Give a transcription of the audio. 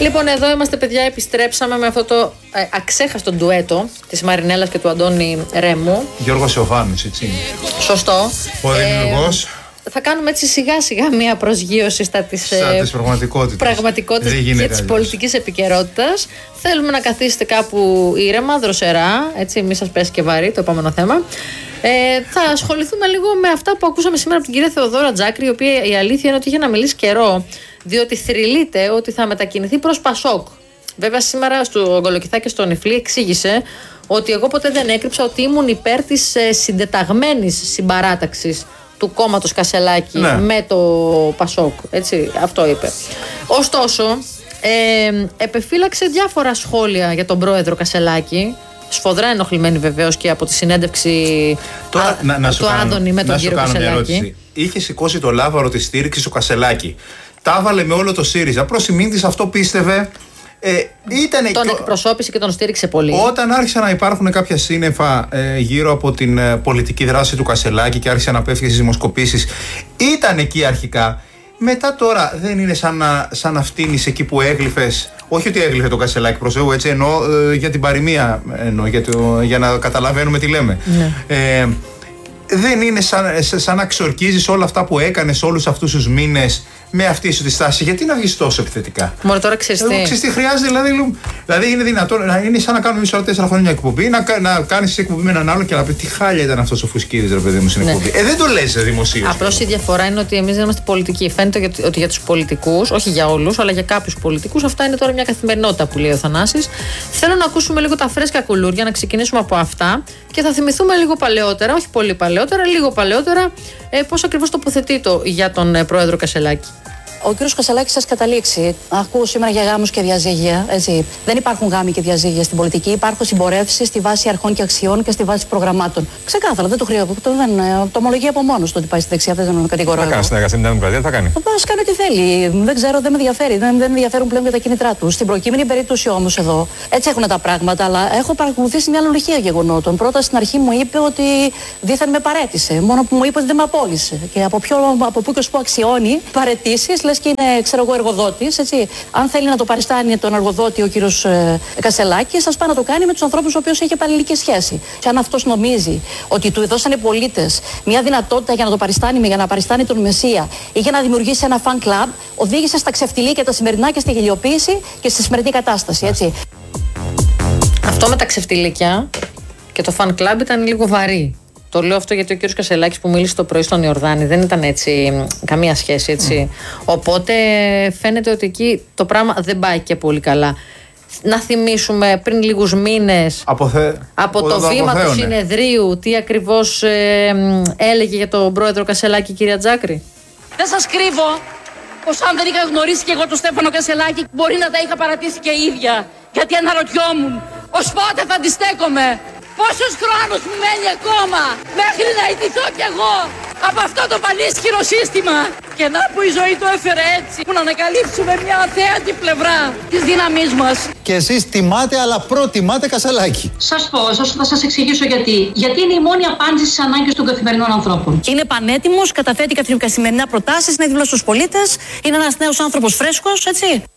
Λοιπόν, εδώ είμαστε, παιδιά. Επιστρέψαμε με αυτό το αξέχαστο ντουέτο της Μαρινέλας και του Αντώνη Ρέμου. Γιώργος Ιωβάνης, έτσι. Σωστό. Ο δημιουργός. Θα κάνουμε έτσι σιγά σιγά μια προσγείωση στα της πραγματικότητας και της πολιτικής επικαιρότητας. Θέλουμε να καθίσετε κάπου ήρεμα, δροσερά, έτσι, μη σας πέσει και βαρύ το επόμενο θέμα. Θα ασχοληθούμε λίγο με αυτά που ακούσαμε σήμερα από την κυρία Θεοδόρα Τζάκρη, η οποία η αλήθεια είναι ότι είχε να μιλήσει καιρό, διότι θρυλείται ότι θα μετακινηθεί προς Πασόκ. Βέβαια, σήμερα στο Γκολοκυθάκι στον Ιφλή εξήγησε ότι εγώ ποτέ δεν έκρυψα ότι ήμουν υπέρ της συντεταγμένης συμπαράταξης του κόμματος Κασελάκη με το Πασόκ. Έτσι, αυτό είπε. Ωστόσο, επεφύλαξε διάφορα σχόλια για τον πρόεδρο Κασελάκη. Σφοδρά ενοχλημένη βεβαίως και από τη συνέντευξη του Άδωνη με τον κύριο Κασελάκη. Είχε σηκώσει το λάβαρο της στήριξης ο Κασελάκη. Τα έβαλε με όλο το ΣΥΡΙΖΑ. Προς ημίν της αυτό πίστευε. Τον εκπροσώπησε και τον στήριξε πολύ. Όταν άρχισαν να υπάρχουν κάποια σύννεφα γύρω από την πολιτική δράση του Κασελάκη και άρχισε να πέφτει στις δημοσκοπήσεις, ήταν εκεί αρχικά. Μετά τώρα δεν είναι σαν να φτύνεις εκεί που έγλυφες. Όχι ότι έγλυφε το Κασελάκη προς Θεού, έτσι εννοώ για την παροιμία, για να καταλαβαίνουμε τι λέμε. Ναι. Δεν είναι σαν να ξορκίζεις όλα αυτά που έκανες όλους αυτούς τους μήνες με αυτή σου τη στάση. Γιατί να βγεις τόσο επιθετικά? Μόνο τώρα ξέρεις τι χρειάζεται, δηλαδή είναι δυνατόν να είναι σαν να κάνουμε εμείς όλα 4 χρόνια μια εκπομπή, να κάνεις εκπομπή με έναν άλλο και να πει τι χάλια ήταν αυτός ο Φουσκίδης, ρε παιδί μου, στην εκπομπή. Δεν το λες δημοσίως. Απλώς η διαφορά είναι ότι εμείς δεν είμαστε πολιτικοί. Φαίνεται ότι για τους πολιτικούς, όχι για όλους, αλλά για κάποιους πολιτικούς, αυτά είναι τώρα μια καθημερινότητα που λέει ο Θανάσης. Θέλω να ακούσουμε λίγο τα φρέσκα κουλούρια, να ξεκινήσουμε από αυτά και θα θυμηθούμε λίγο παλαιότερα, όχι πολύ παλαιότερα, λίγο παλαιότερα, πώς ακριβώς τοποθετείται για τον πρόεδρο Κασελάκη. Ο κ. Κασελάκης σας καταλήξει. Ακούω σήμερα για γάμους και διαζύγια. Έτσι. Δεν υπάρχουν γάμοι και διαζύγια στην πολιτική. Υπάρχουν συμπορεύσεις στη βάση αρχών και αξιών και στη βάση προγραμμάτων. Ξεκάθαρα, δεν το χρειάζεται. Το ομολογεί από μόνος του ότι πάει στη δεξιά. Δεν τον κατηγορώ. Θα κάνει συνεργασία με την Δημοκρατία, θα κάνει. Ας κάνει ό,τι θέλει. Δεν ξέρω, δεν με ενδιαφέρει. Δεν ενδιαφέρουν πλέον για τα κίνητρά του. Στην προκείμενη περίπτωση όμως εδώ, έτσι έχουν τα πράγματα, αλλά έχω παρακολουθήσει μια αλληλουχία γεγονότων. Πρώτα στην αρχή μου είπε ότι δίθεν με παρέτησε. Μόνο που μου είπε ότι δεν με απόλυσε. Και από πού και ως πού αξιώνει παρετήσεις, λες και είναι, ξέρω εγώ, εργοδότης. Αν θέλει να το παριστάνει τον εργοδότη ο κύριος Κασελάκης, σας πάει να το κάνει με τους ανθρώπους με οποίους έχει επαλληλική σχέση. Και αν αυτός νομίζει ότι του δώσαν οι πολίτες μια δυνατότητα για να το παριστάνει, για να παριστάνει τον Μεσσία ή για να δημιουργήσει ένα fan club, οδήγησε στα ξεφτιλίκια τα σημερινά και στη γελιοποίηση και στη σημερινή κατάσταση. Έτσι. Αυτό με τα ξεφτιλίκια και το fan club ήταν λίγο βαρύ. Το λέω αυτό γιατί ο κύριος Κασελάκης που μίλησε το πρωί στον Ιορδάνη δεν ήταν έτσι, καμία σχέση, έτσι. Οπότε φαίνεται ότι εκεί το πράγμα δεν πάει και πολύ καλά. Να θυμίσουμε πριν λίγους μήνες από το βήμα του συνεδρίου τι ακριβώς έλεγε για τον πρόεδρο Κασελάκη η κυρία Τζάκρη. Δεν σας κρύβω πως αν δεν είχα γνωρίσει και εγώ τον Στέφανο Κασελάκη μπορεί να τα είχα παρατήσει και ίδια. Γιατί αναρωτιόμουν ως πότε θα αντιστέκομαι. Πόσος χρόνος μου μένει ακόμα μέχρι να ιτηθώ κι εγώ από αυτό το πανίσχυρο σύστημα. Και να που η ζωή το έφερε έτσι, που να ανακαλύψουμε μια αθέατη πλευρά της δύναμής μας. Και εσείς τιμάτε, αλλά προτιμάτε Κασελάκη. Σας πω, θα σας εξηγήσω γιατί. Γιατί είναι η μόνη απάντηση στις ανάγκες των καθημερινών ανθρώπων. Είναι πανέτοιμος, καταθέτει καθημερινά προτάσεις, είναι δίπλα στους πολίτες, είναι ένας νέος άνθρωπος φρέσκος, έτσι.